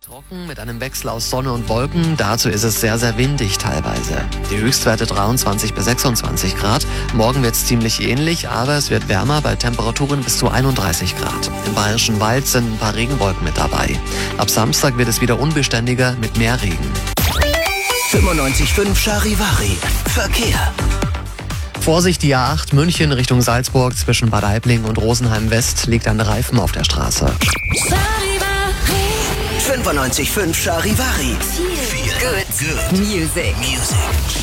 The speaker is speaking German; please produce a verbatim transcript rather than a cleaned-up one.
Trocken mit einem Wechsel aus Sonne und Wolken, dazu ist es sehr, sehr windig teilweise. Die Höchstwerte dreiundzwanzig bis sechsundzwanzig Grad. Morgen wird es ziemlich ähnlich, aber es wird wärmer bei Temperaturen bis zu einunddreißig Grad. Im Bayerischen Wald sind ein paar Regenwolken mit dabei. Ab Samstag wird es wieder unbeständiger mit mehr Regen. fünfundneunzig Komma fünf Charivari. Verkehr. Vorsicht, die A acht München Richtung Salzburg zwischen Bad Aibling und Rosenheim West liegt ein Reifen auf der Straße. fünfundneunzig Komma fünf Charivari. Good. Good. Music. Music.